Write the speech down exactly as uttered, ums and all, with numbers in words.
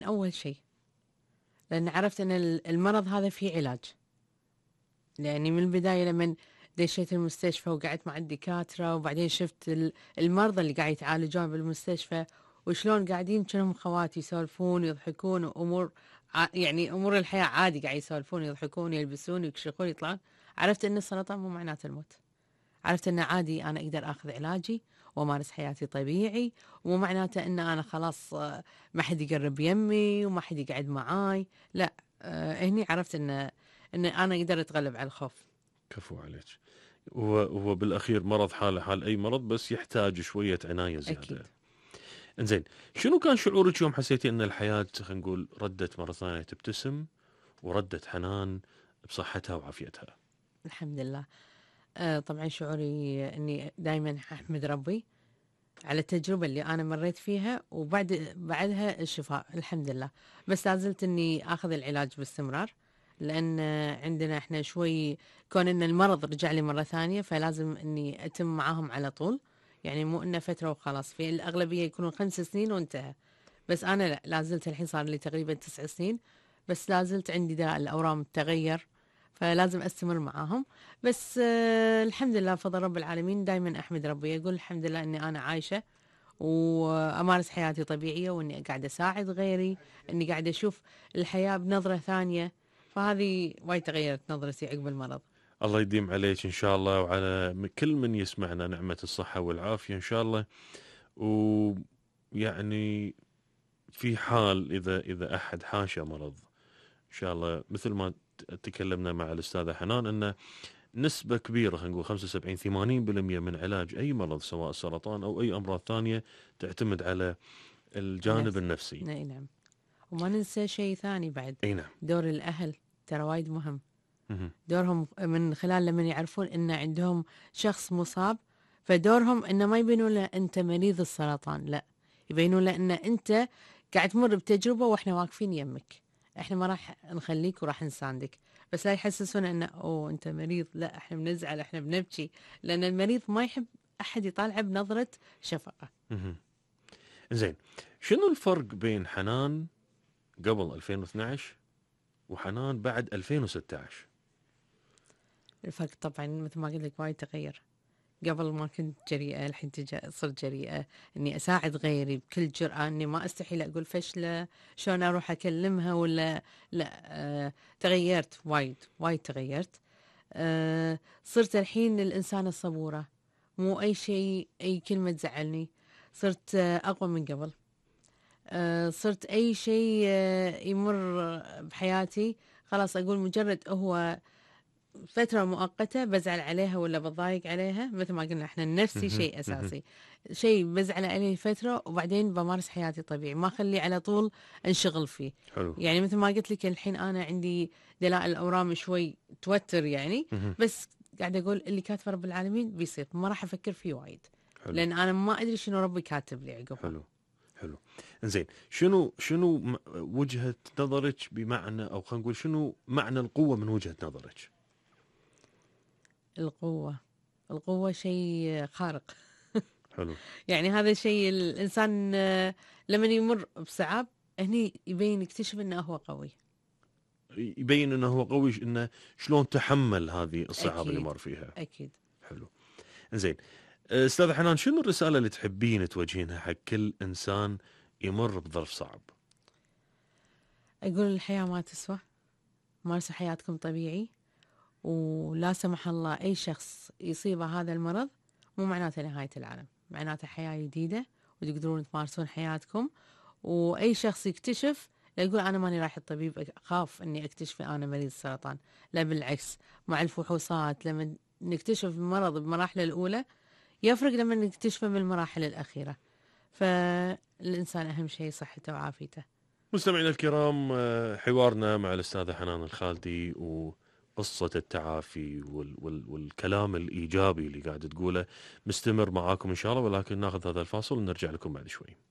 أول شيء لأن عرفت أن المرض هذا فيه علاج. يعني من البداية لما دشيت المستشفى وقعدت مع الدكاترة، وبعدين شفت المرضى اللي قاعد يتعالجون بالمستشفى وشلون قاعدين كأنهم خواتي يسولفون ويضحكون، وأمور يعني أمور الحياة عادي، قاعد يسولفون يضحكون يلبسون يكشخون يطلعون. عرفت أن السرطان مو معناته الموت. عرفت أن عادي أنا أقدر أخذ علاجي وأمارس حياتي طبيعي، ومو معناته أن أنا خلاص ما حد يقرب يمي وما حد يقعد معاي. لا، أه هني عرفت أن أن أنا أقدر أتغلب على الخوف. كفو عليك. هو هو بالاخير مرض حاله حال اي مرض، بس يحتاج شويه عنايه زياده. أكيد. انزين، شنو كان شعورك يوم حسيتي ان الحياه خلينا نقول ردت مره ثانيه تبتسم وردت حنان بصحتها وعافيتها؟ الحمد لله. أه طبعا شعوري أني دائما أحمد ربي على التجربة اللي أنا مريت فيها، وبعد بعدها الشفاء الحمد لله. بس لازلت أني أخذ العلاج باستمرار، لأن عندنا إحنا شوي كون أن المرض رجع لي مرة ثانية، فلازم أني أتم معاهم على طول. يعني مو إنه فترة وخلاص، في الأغلبية يكونون خمس سنين وانتهى. بس أنا لا، لازلت الحين صار لي تقريبا تسع سنين، بس لازلت عندي داء الأورام تغير، فلازم أستمر معاهم. بس آه الحمد لله فضل رب العالمين. دائما أحمد ربي، أقول الحمد لله أني أنا عايشة وأمارس حياتي طبيعية، وإني قاعدة أساعد غيري، إني قاعدة أشوف الحياة بنظرة ثانية. فهذه وايد تغيرت نظرتي عقب المرض. الله يديم عليك ان شاء الله، وعلى كل من يسمعنا نعمه الصحه والعافيه ان شاء الله. ويعني في حال اذا اذا احد حاشا مرض، ان شاء الله مثل ما تكلمنا مع الاستاذه حنان، انه نسبه كبيره خلينا نقول خمسة وسبعين ثمانين بالمئة من علاج اي مرض سواء السرطان او اي امراض ثانيه تعتمد على الجانب النفس. النفسي. اي نعم. وما ننسى شيء ثاني بعد، اي نعم. دور الأهل ترى وايد مهم. مهم. دورهم من خلال لما يعرفون إن عندهم شخص مصاب، فدورهم إنه ما يبينوا له أنت مريض السرطان، لا، يبينوا له إن أنت قاعد تمر بتجربة وإحنا واقفين يمك، إحنا ما راح نخليك وراح نساندك. بس لا يحسسون إنه أوه أنت مريض، لا إحنا بنزعل إحنا بنبكي، لأن المريض ما يحب أحد يطالعه بنظرة شفقة. مهم. زين، شنو الفرق بين حنان قبل ألفين واثنعش وحنان بعد ألفين وستة عشر؟ الفرق طبعا مثل ما قلت لك وايد تغير. قبل ما كنت جريئة، الحين تجا صرت جريئة إني أساعد غيري بكل جرأة، إني ما أستحي أقول فشلة شلون أروح أكلمها ولا لا. آه تغيرت وايد وايد تغيرت. آه صرت الحين الإنسانة الصبورة، مو أي شيء أي كلمة تزعلني. صرت آه أقوى من قبل. آه صرت أي شيء آه يمر بحياتي خلاص أقول مجرد هو فترة مؤقتة بزعل عليها ولا بضايق عليها، مثل ما قلنا احنا النفسي مهم. شيء مهم. أساسي. شيء بزعل عليه فترة وبعدين بمارس حياتي طبيعي، ما أخلي على طول انشغل فيه. حلو. يعني مثل ما قلت لك الحين أنا عندي دلائل الأورام شوي توتر يعني، مهم. بس قاعدة أقول اللي كاتبه رب العالمين بيصير، ما راح أفكر فيه وايد، حلو. لأن أنا ما أدري شنو ربي كاتب لي عقبها. حلو. حلو. زين، شنو شنو م- وجهة نظرك بمعنى، او خلينا نقول شنو معنى القوة من وجهة نظرك؟ القوة، القوة شيء خارق. حلو. يعني هذا شيء الإنسان آه، لما يمر بصعاب هني يبين يكتشف انه هو قوي. يبين انه هو قوي، انه شلون تحمل هذه الصعاب اللي اكيد. مر فيها. اكيد. حلو. زين، استاذ حنان، شنو الرسالة اللي تحبين توجهينها حق كل انسان يمر بظرف صعب؟ اقول الحياة ما تسوى، مارسوا حياتكم طبيعي، ولا سمح الله اي شخص يصيبه هذا المرض مو معناته نهاية العالم، معناته حياة جديدة وتقدرون تمارسون حياتكم. واي شخص يكتشف لا يقول انا ماني رايح الطبيب اخاف اني اكتشف انا مريض سرطان، لا بالعكس. مع الفحوصات لما نكتشف المرض بمراحله الاولى يفرق لما نكتشفه بالمراحل الأخيرة. فالإنسان أهم شيء صحته وعافيته. مستمعينا الكرام، آه، حوارنا مع الأستاذة حنان الخالدي وقصة التعافي وال وال والكلام الإيجابي اللي قاعد تقوله مستمر معاكم إن شاء الله، ولكن ناخذ هذا الفاصل ونرجع لكم بعد شوي.